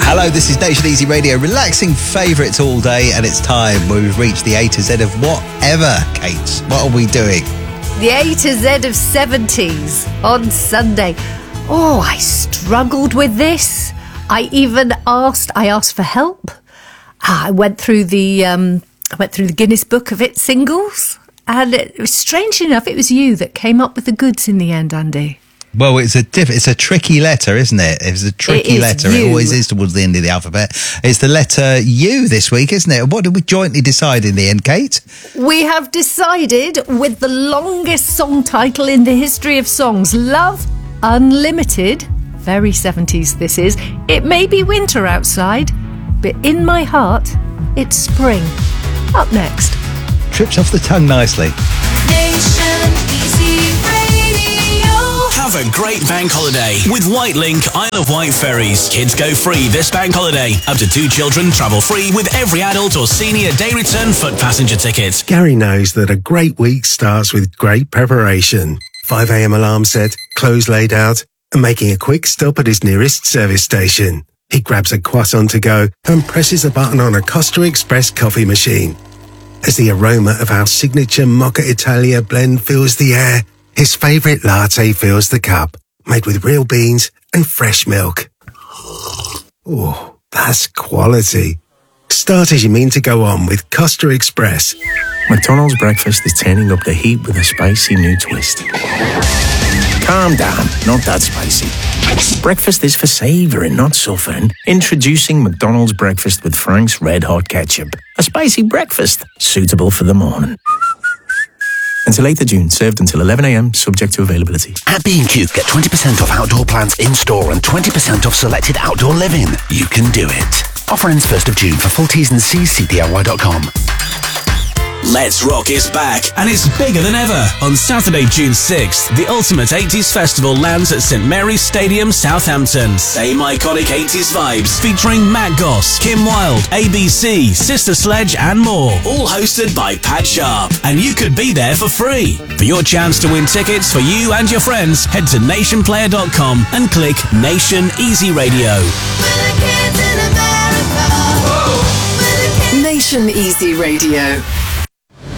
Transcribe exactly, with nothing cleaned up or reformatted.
Hello, this is Nation Easy Radio, relaxing favourites all day, and it's time where we've reached the A to Z of whatever. Kate, what are we doing? The A to Z of seventies on Sunday. Oh, I struggled with this. I even asked, I asked for help. I went through the, um, I went through the Guinness Book of Hit Singles, and it was strange enough, it was you that came up with the goods in the end, Andy. Well, it's a diff- it's a tricky letter, isn't it? It's a tricky It is letter. U. It always is towards the end of the alphabet. It's the letter U this week, isn't it? What did we jointly decide in the end, Kate? We have decided with the longest song title in the history of songs, Love Unlimited. Very seventies this is. It may be winter outside, but in my heart, it's spring. Up next. Trips off the tongue nicely. Nation Easy Radio. Have a great bank holiday with Whitelink Isle of Wight ferries. Kids go free this bank holiday. Up to two children travel free with every adult or senior day return foot passenger ticket. Gary knows that a great week starts with great preparation. five a.m. alarm set, clothes laid out, and making a quick stop at his nearest service station. He grabs a croissant to go and presses a button on a Costa Express coffee machine. As the aroma of our signature Mocha Italia blend fills the air, his favourite latte fills the cup, made with real beans and fresh milk. Oh, that's quality. Start as you mean to go on with Costa Express. McDonald's breakfast is turning up the heat with a spicy new twist. Calm down, not that spicy. Breakfast is for savouring, not suffering. Introducing McDonald's breakfast with Frank's Red Hot Ketchup. A spicy breakfast, suitable for the morning. Until eighth of June, served until eleven a.m, subject to availability. At B and Q, get twenty percent off outdoor plants in-store and twenty percent off selected outdoor living. You can do it. Offer ends first of June. For full T's and C's, see D I Y dot com. Let's Rock is back, and it's bigger than ever. On Saturday, June sixth, the Ultimate eighties Festival lands at St Mary's Stadium, Southampton. Same iconic eighties vibes, featuring Matt Goss, Kim Wilde, A B C, Sister Sledge, and more. All hosted by Pat Sharp. And you could be there for free. For your chance to win tickets for you and your friends, head to nation player dot com and click Nation Easy Radio. We're the kids in America. Whoa. We're the kids. Nation Easy Radio.